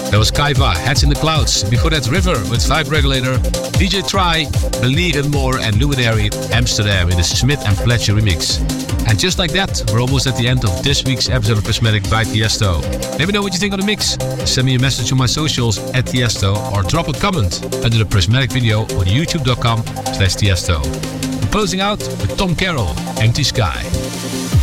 That was Kaiva, Heads in the Clouds. Before that, River with Vibe Regulator, DJ Try, Believe in More, and Luminary, Amsterdam in the Smith and Fletcher remix. And just like that, we're almost at the end of this week's episode of Prismatic by Tiesto. Let me know what you think of the mix. Send me a message on my socials at Tiesto or drop a comment under the Prismatic video on youtube.com/Tiesto. I'm closing out with Tom Carroll, Empty Sky.